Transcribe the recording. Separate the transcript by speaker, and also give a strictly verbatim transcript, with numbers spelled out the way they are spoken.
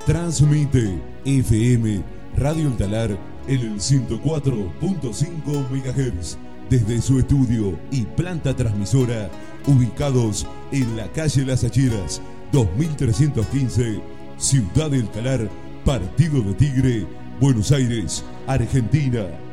Speaker 1: Transmite F M Radio El Talar en el ciento cuatro punto cinco megahertz desde su estudio y planta transmisora ubicados en la calle Las Acheras dos mil trescientos quince, Ciudad del Talar, Partido de Tigre, Buenos Aires, Argentina.